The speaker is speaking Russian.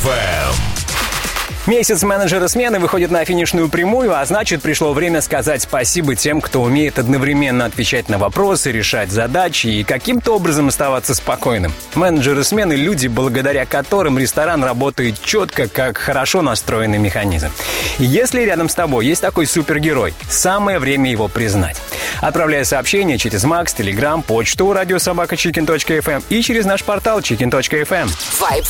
Месяц менеджера смены выходит на финишную прямую, а значит, пришло время сказать спасибо тем, кто умеет одновременно отвечать на вопросы, решать задачи и каким-то образом оставаться спокойным. Менеджеры смены — люди, благодаря которым ресторан работает четко, как хорошо настроенный механизм. И если рядом с тобой есть такой супергерой, самое время его признать. Отправляй сообщение через Макс, Телеграм, почту радиособака.chicken.fm и через наш портал chicken.fm.